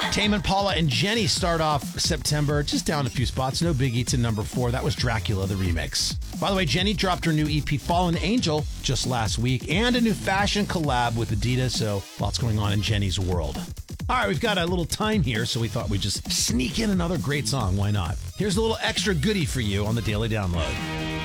Tame Impala and Jenny start off September, just down a few spots. No biggie to number 4. That was Dracula, the remix. By the way, Jenny dropped her new EP, Fallen Angel, just last week, and a new fashion collab with Adidas, so lots going on in Jenny's world. All right, we've got a little time here, so we thought we'd just sneak in another great song. Why not? Here's a little extra goodie for you on the Daily Download.